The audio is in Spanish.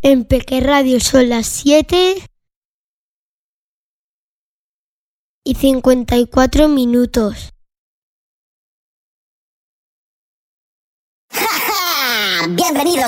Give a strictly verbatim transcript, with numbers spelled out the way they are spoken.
En Peque Radio son las siete y cincuenta y cuatro minutos. Bienvenidos.